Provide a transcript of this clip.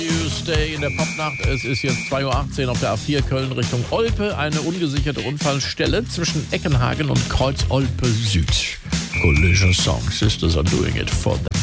Tuesday in der Popnacht. Es ist jetzt 2.18 Uhr auf der A4 Köln Richtung Olpe. Eine ungesicherte Unfallstelle zwischen Eckenhagen und Kreuz Olpe Süd. Collision Song. Sisters are doing it for them.